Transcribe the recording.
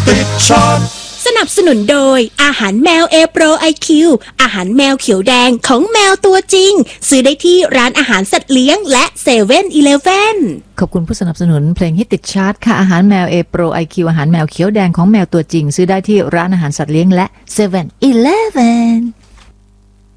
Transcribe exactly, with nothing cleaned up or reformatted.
ติดชาร์ตสนับสนุนโดยอาหารแมวเอโปรไอคิวอาหารแมวเขียวแดงของแมวตัวจริงซื้อได้ที่ร้านอาหารสัตว์เลี้ยงและเซเว่นอีเลฟเว่นขอบคุณผู้สนับสนุนเพลงฮิตติดชาร์ตค่ะอาหารแมวเอโปรไอคิวอาหารแมวเขียวแดงของแมวตัวจริงซื้อได้ที่ร้านอาหารสัตว์เลี้ยงและเซเว่นอีเลฟเว่น